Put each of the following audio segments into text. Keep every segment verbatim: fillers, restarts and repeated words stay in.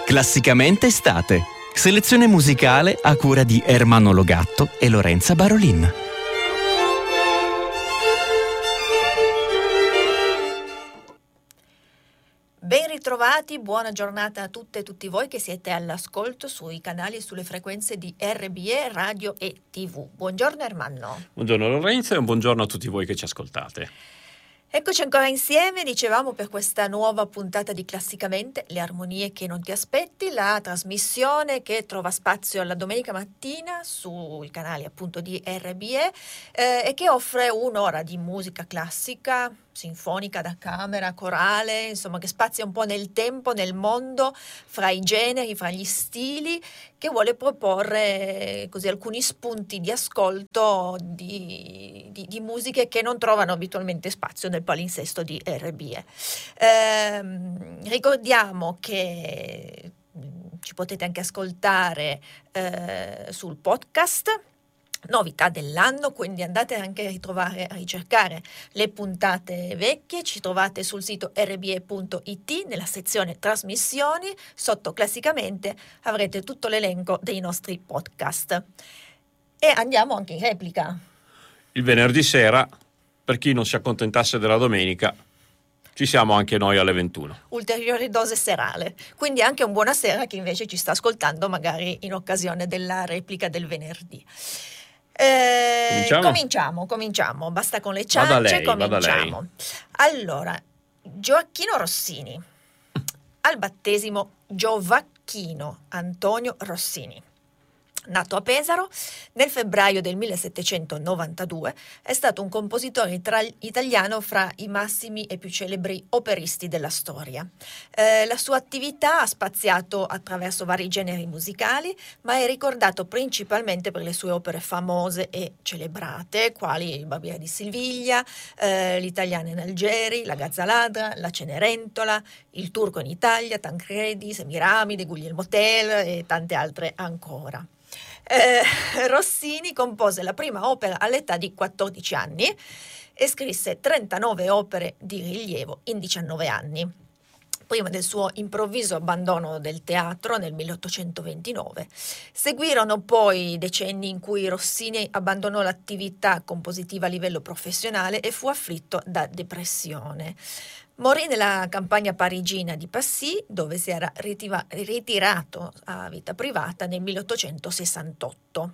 Classicamente estate. Selezione musicale a cura di Ermanno Logatto e Lorenza Barolin. Ben ritrovati, buona giornata a tutte e tutti voi che siete all'ascolto sui canali e sulle frequenze di R B E, radio e tivù. Buongiorno Ermanno. Buongiorno Lorenzo e un buongiorno a tutti voi che ci ascoltate. Eccoci ancora insieme, dicevamo, per questa nuova puntata di Classicamente, le armonie che non ti aspetti, la trasmissione che trova spazio la domenica mattina sui canali appunto di R B E eh, e che offre un'ora di musica classica, sinfonica, da camera, corale, insomma che spazia un po' nel tempo, nel mondo, fra i generi, fra gli stili, che vuole proporre così alcuni spunti di ascolto di, di, di musiche che non trovano abitualmente spazio nel palinsesto di R B E. Ehm, ricordiamo che ci potete anche ascoltare eh, sul podcast. Novità dell'anno, quindi andate anche a ritrovare, a ricercare le puntate vecchie. Ci trovate sul sito r b e punto i t nella sezione trasmissioni, sotto Classicamente avrete tutto l'elenco dei nostri podcast. E andiamo anche in replica. Il venerdì sera, per chi non si accontentasse della domenica, ci siamo anche noi alle ventuno. Ulteriore dose serale. Quindi anche un buonasera a chi invece ci sta ascoltando magari in occasione della replica del venerdì. Eh, cominciamo? cominciamo, cominciamo, basta con le ciance, vada lei, cominciamo. vada lei. Allora, Gioacchino Rossini, al battesimo Giovacchino Antonio Rossini. Nato a Pesaro nel febbraio del millesettecentonovantadue, è stato un compositore itra- italiano fra i massimi e più celebri operisti della storia. Eh, la sua attività ha spaziato attraverso vari generi musicali, ma è ricordato principalmente per le sue opere famose e celebrate, quali Il Barbiere di Siviglia, eh, L'Italiana in Algeri, La Gazzaladra, La Cenerentola, Il Turco in Italia, Tancredi, Semiramide, Guglielmo Tell e tante altre ancora. Eh, Rossini compose la prima opera all'età di quattordici anni e scrisse trentanove opere di rilievo in diciannove anni. Prima del suo improvviso abbandono del teatro nel milleottocentoventinove, seguirono poi decenni in cui Rossini abbandonò l'attività compositiva a livello professionale e fu afflitto da depressione. Morì nella campagna parigina di Passy, dove si era ritiva- ritirato a vita privata nel milleottocentosessantotto.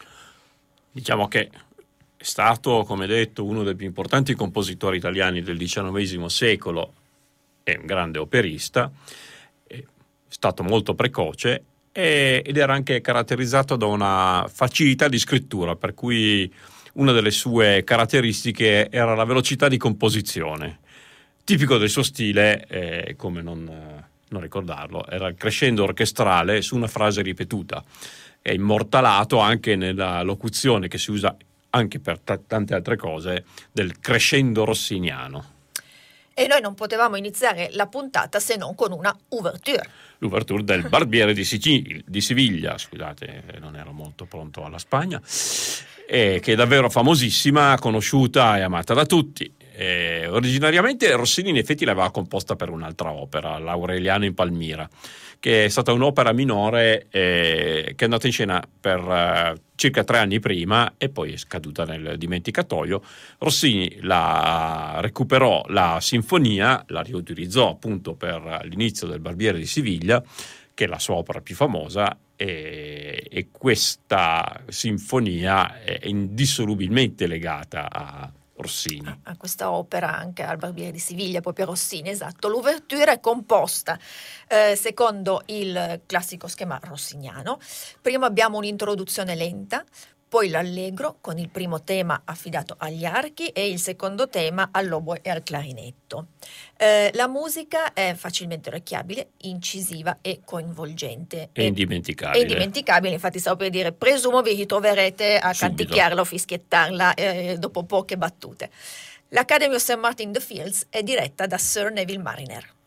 Diciamo che è stato, come detto, uno dei più importanti compositori italiani del diciannovesimo secolo, è un grande operista, è stato molto precoce ed era anche caratterizzato da una facilità di scrittura, per cui una delle sue caratteristiche era la velocità di composizione. Tipico del suo stile, eh, come non, non ricordarlo, era il crescendo orchestrale su una frase ripetuta. È immortalato anche nella locuzione che si usa anche per t- tante altre cose del crescendo rossiniano. E noi non potevamo iniziare la puntata se non con una ouverture. L'ouverture del Barbiere di, Sicil- di Siviglia, scusate, non ero molto pronto alla Spagna, eh, che è davvero famosissima, conosciuta e amata da tutti. Eh, originariamente Rossini in effetti l'aveva composta per un'altra opera, L'Aureliano in Palmira, che è stata un'opera minore eh, che è andata in scena per eh, circa tre anni prima e poi è scaduta nel dimenticatoio. Rossini la recuperò la sinfonia, la riutilizzò appunto per l'inizio del Barbiere di Siviglia, che è la sua opera più famosa, e, e questa sinfonia è indissolubilmente legata a Rossini. A questa opera, anche al Barbiere di Siviglia, proprio Rossini, esatto. L'ouverture è composta eh, secondo il classico schema rossiniano. Prima abbiamo un'introduzione lenta, poi l'allegro con il primo tema affidato agli archi e il secondo tema all'oboe e al clarinetto. Eh, la musica è facilmente orecchiabile, incisiva e coinvolgente. È indimenticabile. È indimenticabile, infatti stavo per dire, presumo vi ritroverete a Subito. canticchiarla o fischiettarla eh, dopo poche battute. L'Academy of Saint Martin in the Fields è diretta da Sir Neville Mariner.